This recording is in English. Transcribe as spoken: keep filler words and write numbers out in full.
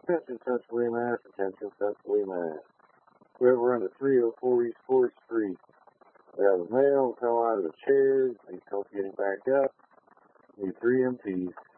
Attention, Central Mass. Attention, Central Mass. Whoever under three oh four East fourth Street. We have a male fell out of the chairs. He's help getting back up. Need three M Ps.